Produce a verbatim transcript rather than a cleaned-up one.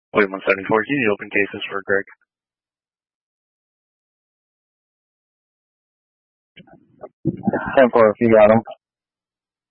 William one seventy-four, can you open cases for Greg? ten four, if you got him.